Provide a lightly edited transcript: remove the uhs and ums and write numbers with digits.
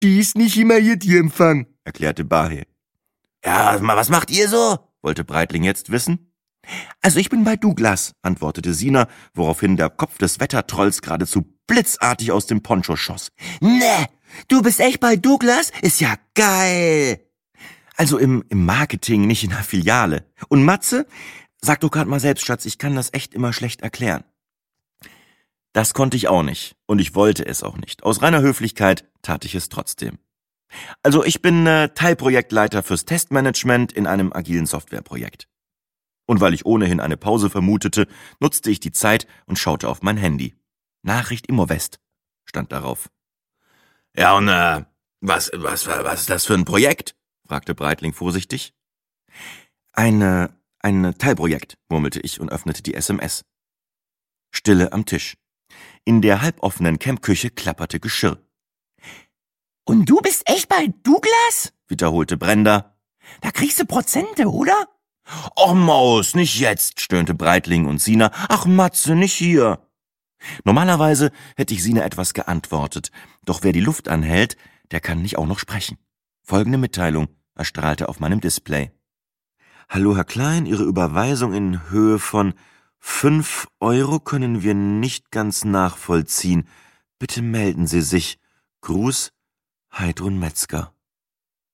Die ist nicht immer hier, die Empfang, erklärte Bahe. Ja, was macht ihr so? Wollte Breitling jetzt wissen. Also ich bin bei Douglas, antwortete Sina, woraufhin der Kopf des Wettertrolls geradezu blitzartig aus dem Poncho schoss. Ne, du bist echt bei Douglas? Ist ja geil. Also im Marketing, nicht in der Filiale. Und Matze? Sag doch grad mal selbst, Schatz, ich kann das echt immer schlecht erklären. Das konnte ich auch nicht. Und ich wollte es auch nicht. Aus reiner Höflichkeit tat ich es trotzdem. Also ich bin Teilprojektleiter fürs Testmanagement in einem agilen Softwareprojekt. Und weil ich ohnehin eine Pause vermutete, nutzte ich die Zeit und schaute auf mein Handy. Nachricht Immowest stand darauf. Ja, und was ist das für ein Projekt? Fragte Breitling vorsichtig. Ein Teilprojekt, murmelte ich und öffnete die SMS. Stille am Tisch. In der halboffenen Campküche klapperte Geschirr. Und du bist echt bei Douglas? Wiederholte Brenda. Da kriegst du Prozente, oder? Och Maus, nicht jetzt, stöhnte Breitling und Sina. Ach Matze, nicht hier. Normalerweise hätte ich Sina etwas geantwortet, doch wer die Luft anhält, der kann nicht auch noch sprechen. Folgende Mitteilung erstrahlte auf meinem Display. Hallo Herr Klein, Ihre Überweisung in Höhe von 5 Euro können wir nicht ganz nachvollziehen. Bitte melden Sie sich. Gruß, Heidrun Metzger.